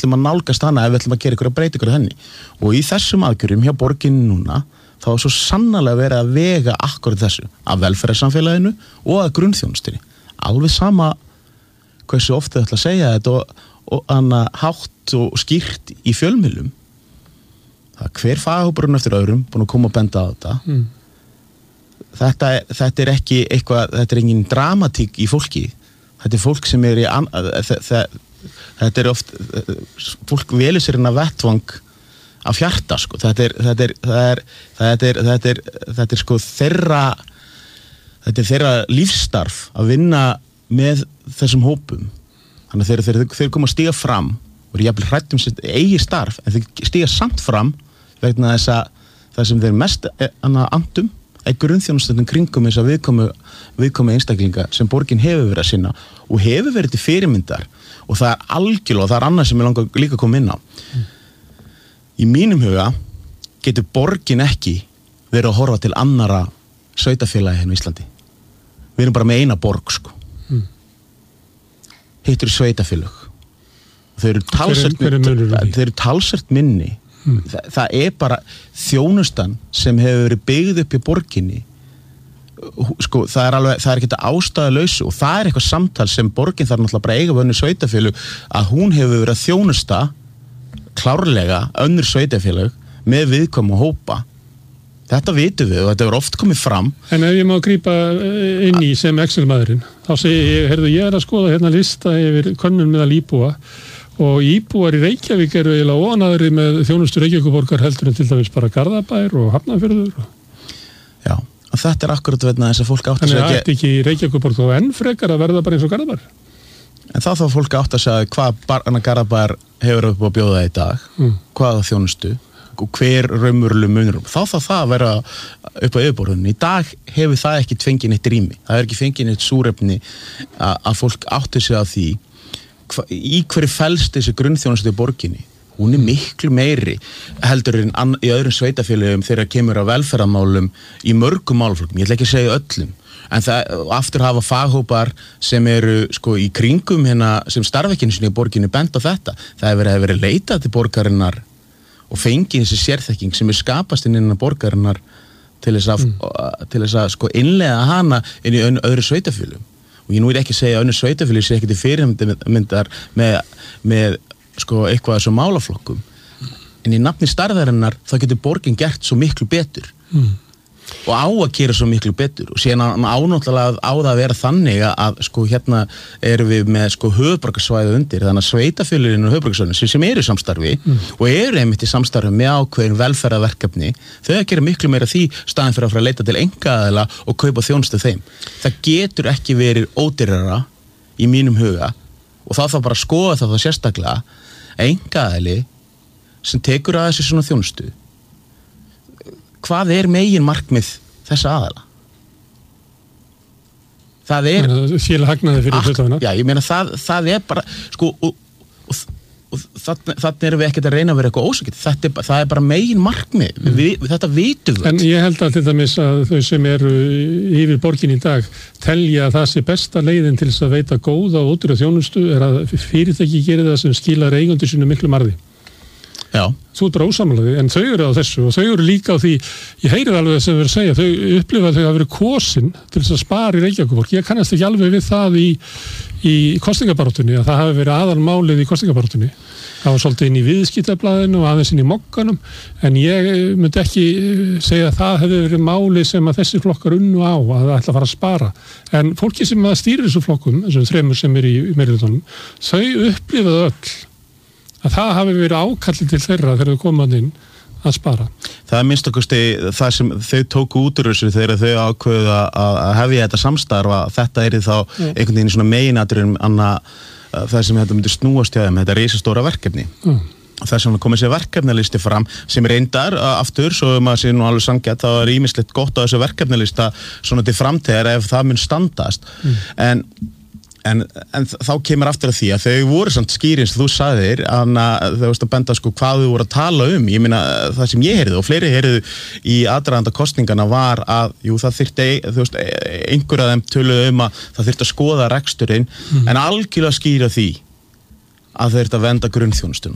ætlum að nálgast hana ef við ætlum að gera ykkur að breyta ykkur henni og í þessum aðgerðum hjá borginni núna þá svo sannarlega verið að vega akkurat þessu af velferðarsamfélaginu og að grunnþjónustunni alveg sama hversu oft þau ætla að segja þetta og annað hátt og skýrt í fjölmiðlum það hver faghópurinn eftir öðrum búin að koma og benda á þetta þetta ekki eitthvað þetta engin dramatík í fólki þetta fólk sem í þetta oft fólk velur sér inn að vettvang af hjarta sko þetta er sko þeirra lífsstarf að vinna með þessum hópum þannig að þeir koma að stíga fram og eru jafnvel hrætt sitt eigi starf en þeir stíga samt fram vegna þess að það sem þeir mest andum grunnþjónustundum kringum þess að viðkomu einstaklinga sem borgin hefur verið að sinna og hefur verið til fyrirmyndar og það algjörlega og það annað sem ég langar líka að koma inn á í mínum huga getur borgin ekki verið að horfa til annara sveitarfélagi hérna í Íslandi við erum bara með eina borg sko hittur sveitarfélög þau eru talsvert minni það bara þjónustan sem hefur verið byggð upp í borginni sko, það er ekki þetta ástæðulausu og það er eitthvað samtal sem borgin þarf náttúrulega bara eiga við önnur sveitarfélög að hún hefur verið að þjónusta klárlega önnur sveitarfélög með viðkomu hópa þetta vitum við og þetta hefur oft komið fram En ef ég má grípa inn í sem Excel-maðurinn þá segi ég, ég að skoða hérna lista yfir könnun meðal íbúa og íbúar í Reykjavík eru eiginlega óanaðri með þjónustu Reykjavíkurborgar heldur en til dæmis bara Garðabær og Hafnarfjörður. Já, og þetta akkurat vegna þess að fólk átt að segja... Þannig að ekki Reykjavíkurborg og enn frekar að verða bara eins og Garðabær. En þá fólk átt að segja hvað Garðabær hefur upp á bjóða í dag, hvaða þjónustu og hver raunveruleg munur. Þá það að vera upp á yfirborðinu. Í dag hefur það ekki fengið neitt rými. Það ekki fengið neitt súrefni að fólk átti sig á því í hverju felst þessi grunnþjónustu í borginni hún miklu meiri heldur en í öðrum sveitarfélögum þegar kemur á velferðarmálum í mörgum málaflokkum, ég ætla ekki að segja öllum en það aftur hafa faghópar sem eru sko í kringum hérna sem starfekinu sinni í borginni bent á þetta það hefur verið leitað til borgarinnar og fengið þessi sérþekking sem skapast innan borgarinnar til þess að sko innleiða hana inn í öðru sveitarfélögum og ég nú ekki að segja að önnur sveitarfélög sé ekki til fyrirmyndar með sko eitthvað þessum málaflokkum en í nafni stærðarinnar þá getur borgin gert svo miklu betur og á að gera svo miklu betur og síðan ánáttúrulega á það að vera þannig að sko hérna erum við með sko höfuðborgarsvæði undir þannig að sveitarfélögin og höfuðborgarsvæðin sem eru í samstarfi og eru einmitt í samstarfi með ákveðin velferðarverkefni þau að gera miklu meira því staðinn fyrir að fara að leita til einkaaðila og kaupa þjónustu þeim það getur ekki verið ódýrara í mínum huga og þá bara að skoða það sérstaklega einkaaðili sem tekur að þessu svona þjónustu hvað megin markmið þessa aðala? Það Félag hagnaði fyrir hlutafélag. Já, ég meina það bara sko og þannig erum við ekkert að reyna að vera eitthvað ósakið. Það bara megin markmið. Þetta vitum við. En ég held að til dæmis að þau sem eru yfir borgin í dag telja að það sé besta leiðin til þess að veita góða og ódýra þjónustu er að fyrirtæki gerir það sem skilar eigendur sínu miklu arði. Já. Þú bara ósamlega en þau eru á þessu og þau eru líka á því ég heyrið alveg þess að vera að segja þau upplifa að þau hafa verið kosin til þess að spara í Reykjavíkurborg ég kannast ekki alveg við það í kosningabaráttunni að það hafi verið aðalmálið í kosningabaráttunni það var svolítið inn í viðskiptablaðinu og aðeins inn í mokkanum en ég myndi ekki segja að það hefði verið málið sem að þessi flokkar unnu á að það ætla að fara að spara en fólki sem að stýrir þessu flokkum þessum þremur sem eru í meirihlutanum þau upplifaðu öll að það hafi verið ákallið til þeirra þegar þau komað inn að spara. Það minnst okkur það sem þau tóku út úr þessu þegar þau ákveðu að hefja þetta samstarfa, þetta þá einhvern veginn svona meginatriðum það sem þetta myndi snúast hjá þeim, þetta risastóra verkefni. Þess vegna komið sér verkefnalisti fram sem reyndar aftur, svo maður sé nú alveg sanngjarnt, þá ýmislegt gott á þessu verkefnalista svona til framtíðar ef það mun standast. En þá kemur aftur að því að þau voru samt skýrin sem þú sagðir að þau varst að benda sko hvað þau voru að tala ég meina það sem ég heyrði og fleiri heyrðu í aðdraganda kosningana var að það þyrfti, þú veist, einhver af þeim töluðu að það þyrfti að skoða reksturinn en algjörlega skýra því að þau þyrfti að venda grunnþjónustuna